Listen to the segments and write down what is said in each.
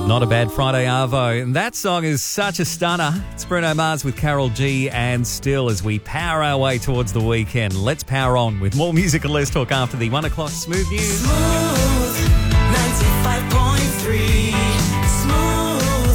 Not a bad Friday, Arvo. And that song is such a stunner. It's Bruno Mars with Carol G and Still as we power our way towards the weekend. Let's power on with more music and Let's Talk after the 1 o'clock Smooth News. Smooth 95.3. Smooth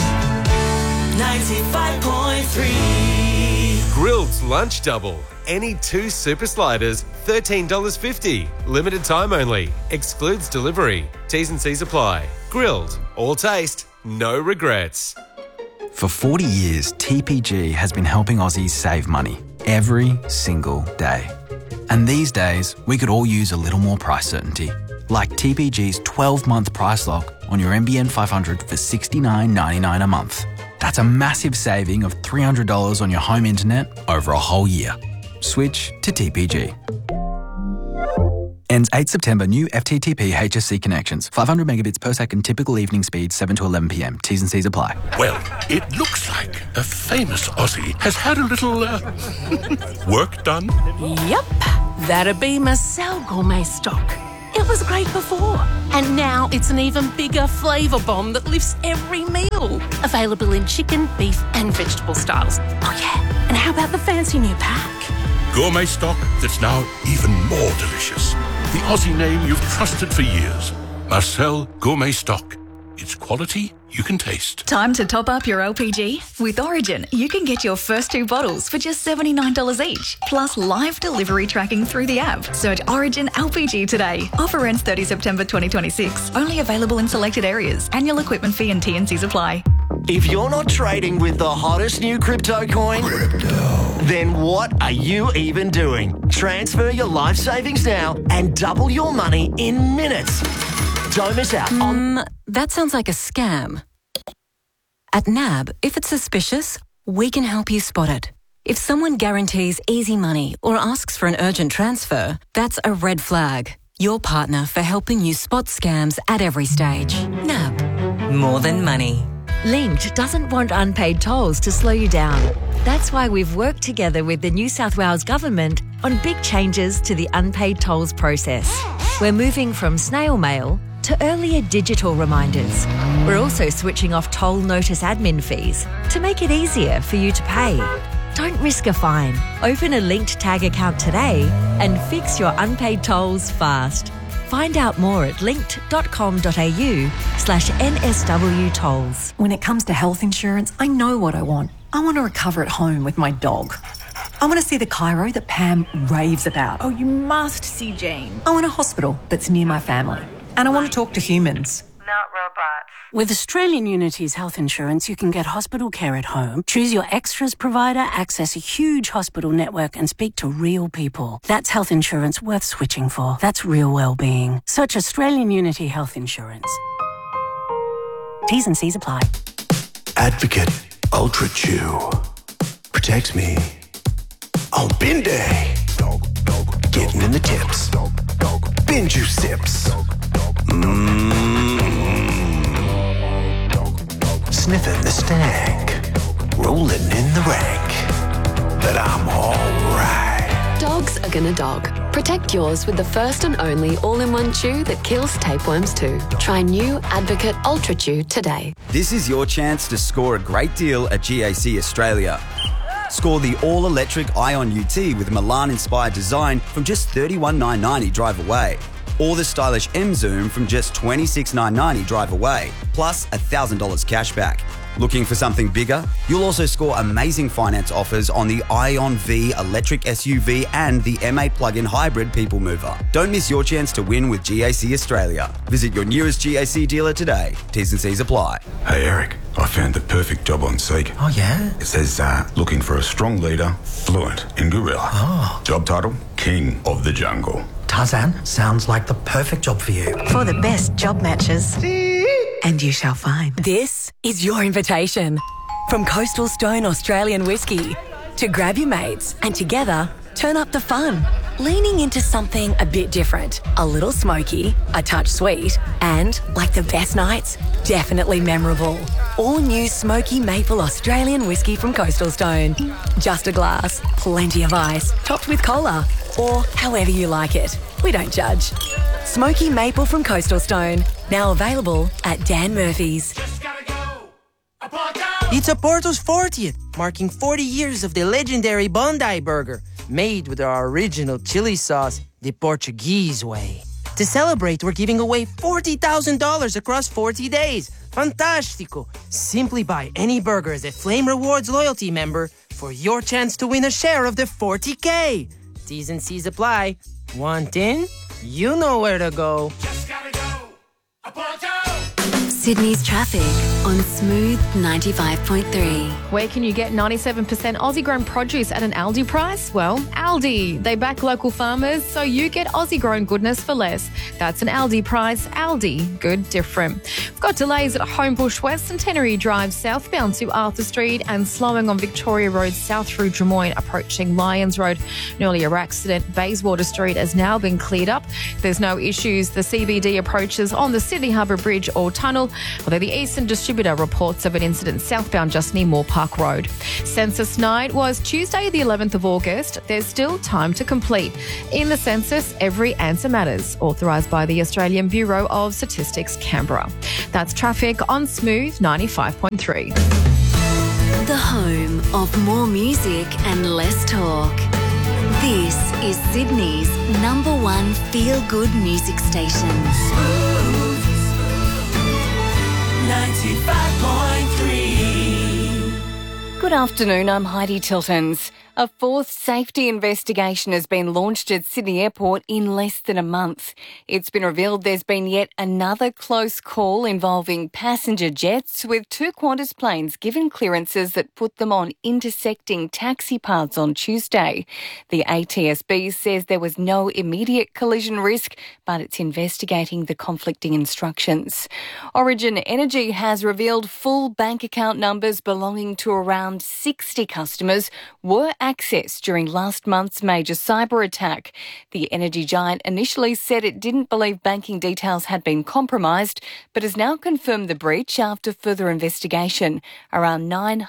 95.3. Grilled's Lunch Double. Any 2 super sliders, $13.50. Limited time only. Excludes delivery. T's and C's apply. Grilled. All taste. No regrets. For 40 years, TPG has been helping Aussies save money every single day. And these days, we could all use a little more price certainty. Like TPG's 12-month price lock on your NBN 500 for $69.99 a month. That's a massive saving of $300 on your home internet over a whole year. Switch to TPG. Ends 8 September. New FTTP HSC connections. 500 megabits per second. Typical evening speed 7 to 11 p.m. T's and C's apply. Well, it looks like a famous Aussie has had a little work done. Yep, that'd be Marcel Gourmet Stock. It was great before, and now it's an even bigger flavour bomb that lifts every meal. Available in chicken, beef and vegetable styles. Oh yeah, and how about the fancy new pack? Gourmet stock that's now even more delicious. The Aussie name you've trusted for years. Marcel Gourmet Stock. It's quality you can taste. Time to top up your LPG? With Origin, you can get your first 2 bottles for just $79 each, plus live delivery tracking through the app. Search Origin LPG today. Offer ends 30 September 2026. Only available in selected areas. Annual equipment fee and T&Cs apply. If you're not trading with the hottest new crypto coin, then what are you even doing? Transfer your life savings now and double your money in minutes. Don't miss out on... That sounds like a scam. At NAB, if it's suspicious, we can help you spot it. If someone guarantees easy money or asks for an urgent transfer, that's a red flag. Your partner for helping you spot scams at every stage. NAB. More than money. Linked doesn't want unpaid tolls to slow you down. That's why we've worked together with the New South Wales Government on big changes to the unpaid tolls process. We're moving from snail mail to earlier digital reminders. We're also switching off toll notice admin fees to make it easier for you to pay. Don't risk a fine. Open a Linked Tag account today and fix your unpaid tolls fast. Find out more at linked.com.au/NSW tolls. When it comes to health insurance, I know what I want. I want to recover at home with my dog. I want to see the chiro that Pam raves about. Oh, you must see Jane. I want a hospital that's near my family. And I want to talk to humans. Not robots. With Australian Unity's health insurance, you can get hospital care at home, choose your extras provider, access a huge hospital network and speak to real people. That's health insurance worth switching for. That's real well-being. Search Australian Unity Health Insurance. T's and C's apply. Advocate Ultra Chew protects me on bin day. Getting in the tips. Bin juice sips. Sniffing the stank. Rolling in the rank. But I'm alright. Dogs are gonna dog. Protect yours with the first and only all-in-one chew that kills tapeworms too. Try new Advocate Ultra Chew today. This is your chance to score a great deal at GAC Australia. Score the all-electric Ion UT with Milan-inspired design from just $31,990 drive away. Or the stylish M-Zoom from just $26,990 drive away, plus $1,000 cash back. Looking for something bigger? You'll also score amazing finance offers on the Ion V electric SUV and the M8 plug-in hybrid people mover. Don't miss your chance to win with GAC Australia. Visit your nearest GAC dealer today. T's and C's apply. Hey Eric, I found the perfect job on Seek. Oh yeah? It says looking for a strong leader, fluent in gorilla. Oh. Job title, King of the Jungle. Tarzan, sounds like the perfect job for you. For the best job matches. And you shall find. This is your invitation. From Coastal Stone Australian Whiskey to grab your mates and together turn up the fun. Leaning into something a bit different. A little smoky, a touch sweet, and, like the best nights, definitely memorable. All new smoky maple Australian whiskey from Coastal Stone. Just a glass, plenty of ice, topped with cola, or however you like it. we don't judge. Smoky Maple from Coastal Stone, now available at Dan Murphy's. It's Porto's 40th, marking 40 years of the legendary Bondi Burger, made with our original chili sauce, the Portuguese way. To celebrate, we're giving away $40,000 across 40 days. Fantastico! Simply buy any burger as a Flame Rewards loyalty member for your chance to win a share of the 40K. T's and C's apply. Want in? You know where to go. Sydney's traffic on Smooth 95.3. Where can you get 97% Aussie-grown produce at an Aldi price? Well, Aldi. They back local farmers, so you get Aussie-grown goodness for less. That's an Aldi price. Aldi. Good different. We've got delays at Homebush West, Centenary Drive southbound to Arthur Street, and slowing on Victoria Road south through Drummoyne approaching Lyons Road. An earlier accident, Bayswater Street, has now been cleared up. There's no issues. The CBD approaches on the Sydney Harbour Bridge or tunnel, although the Eastern Distributor reports of an incident southbound just near Moore Park Road. Census night was Tuesday the 11th of August. There's still time to complete. In the census, every answer matters, authorised by the Australian Bureau of Statistics, Canberra. That's traffic on Smooth 95.3. The home of more music and less talk. This is Sydney's #1 feel-good music station. 95.3. Good afternoon, I'm Heidi Tiltons. A fourth safety investigation has been launched at Sydney Airport in less than a month. It's been revealed there's been yet another close call involving passenger jets, with two Qantas planes given clearances that put them on intersecting taxi paths on Tuesday. The ATSB says there was no immediate collision risk, but it's investigating the conflicting instructions. Origin Energy has revealed full bank account numbers belonging to around 60 customers were accessed during last month's major cyber attack. The energy giant initially said it didn't believe banking details had been compromised, but has now confirmed the breach after further investigation. Around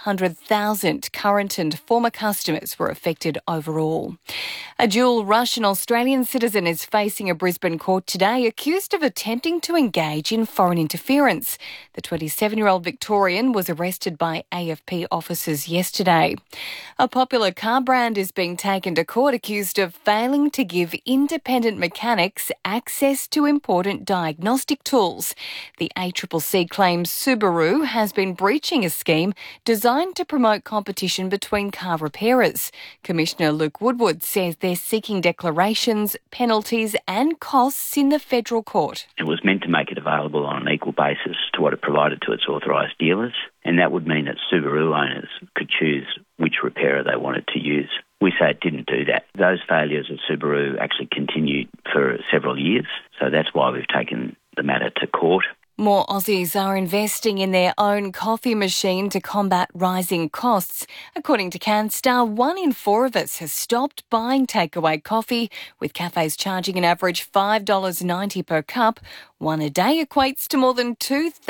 900,000 current and former customers were affected overall. A dual Russian-Australian citizen is facing a Brisbane court today, accused of attempting to engage in foreign interference. The 27-year-old Victorian was arrested by AFP officers yesterday. A popular car brand is being taken to court accused of failing to give independent mechanics access to important diagnostic tools. The ACCC claims Subaru has been breaching a scheme designed to promote competition between car repairers. Commissioner Luke Woodward says they're seeking declarations, penalties and costs in the federal court. It was meant to make it available on an equal basis to what it provided to its authorised dealers, and that would mean that Subaru owners could choose which repairer they wanted to use. We say it didn't do that. Those failures of Subaru actually continued for several years, so that's why we've taken the matter to court. More Aussies are investing in their own coffee machine to combat rising costs. According to CanStar, 1 in 4 of us has stopped buying takeaway coffee, with cafes charging an average $5.90 per cup. One a day equates to more than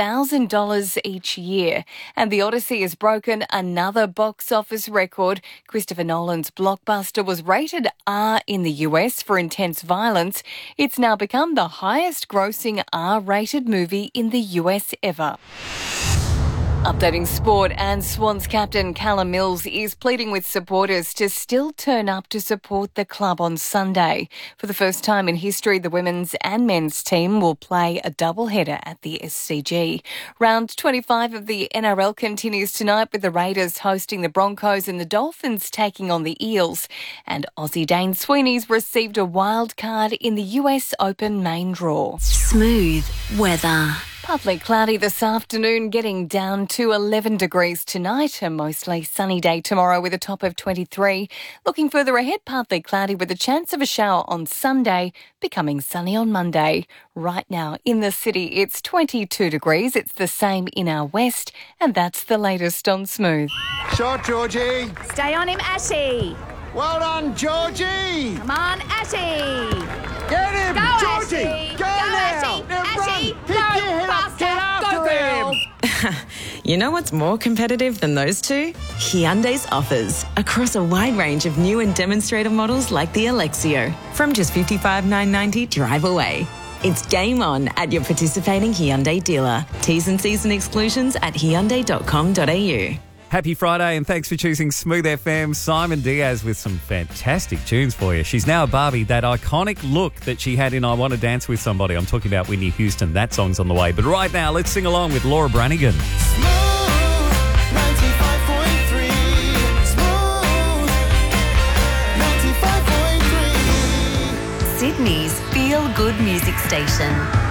$2,000 each year. And The Odyssey has broken another box office record. Christopher Nolan's blockbuster was rated R in the US for intense violence. It's now become the highest grossing R-rated movie in the US ever. Updating sport, and Swans captain Callum Mills is pleading with supporters to still turn up to support the club on Sunday. For the first time in history, the women's and men's team will play a doubleheader at the SCG. Round 25 of the NRL continues tonight, with the Raiders hosting the Broncos and the Dolphins taking on the Eels. And Aussie Dane Sweeney's received a wild card in the US Open main draw. Smooth weather. Partly cloudy this afternoon, getting down to 11 degrees tonight. A mostly sunny day tomorrow with a top of 23. Looking further ahead, partly cloudy with a chance of a shower on Sunday, becoming sunny on Monday. Right now in the city, it's 22 degrees. It's the same in our west, and that's the latest on Smooth. Shot, Georgie. Stay on him, Ashy. Well done, Georgie. Come on, Ashy. Get him, Go, Georgie. Ashy. Go now. Ashy. Now Ashy. run. Pick your head up. Get after him. You know what's more competitive than those two? Hyundai's offers across a wide range of new and demonstrator models like the Alexio from just $55,990 drive away. It's game on at your participating Hyundai dealer. T's and C's and exclusions at hyundai.com.au. Happy Friday and thanks for choosing Smooth FM. Simon Diaz with some fantastic tunes for you. She's now a Barbie, that iconic look that she had in I Want to Dance with Somebody. I'm talking about Whitney Houston. That song's on the way. But right now, let's sing along with Laura Branigan. Sydney's feel-good music station.